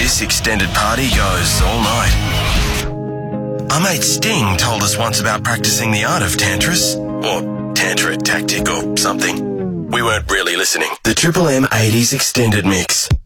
This extended party goes all night. Our mate Sting told us once about practicing the art of tantras, or tantra tactic or something. We weren't really listening. The Triple M 80s Extended Mix.